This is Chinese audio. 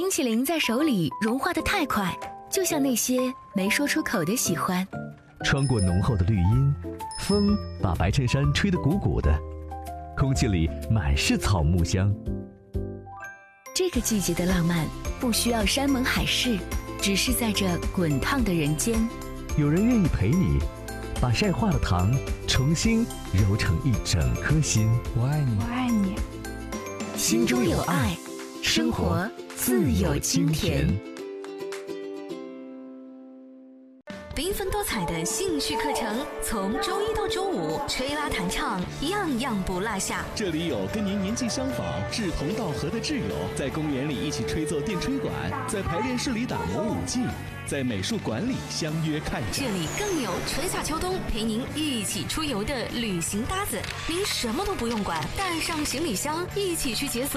冰淇淋在手里融化得太快，就像那些没说出口的喜欢。 穿过浓厚的绿荫，风把白衬衫吹得鼓鼓的，空气里满是草木香。 这个季节的浪漫不需要山盟海誓，只是在这滚烫的人间， 有人愿意陪你，把晒化的糖重新揉成一整颗心。 我爱你， 我爱你。 心中有爱，生活自有清甜。 缤纷多彩的兴趣课程，从周一到周五，吹拉弹唱，样样不落下。 这里有跟您年纪相仿、志同道合的挚友，在公园里一起吹奏电吹管，在排练室里打磨舞技，在美术馆里相约看展。 这里更有春夏秋冬陪您一起出游的旅行搭子，您什么都不用管，带上行李箱，一起去解锁